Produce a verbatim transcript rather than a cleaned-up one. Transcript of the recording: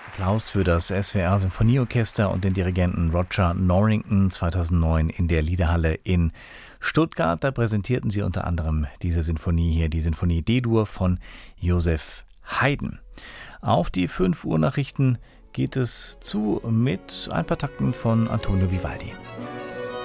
Applaus für das S W R-Sinfonieorchester und den Dirigenten Roger Norrington zweitausendneun in der Liederhalle in Stuttgart. Da präsentierten sie unter anderem diese Sinfonie hier, die Sinfonie D-Dur von Joseph Haydn. Auf die fünf Uhr Nachrichten geht es zu mit ein paar Takten von Antonio Vivaldi.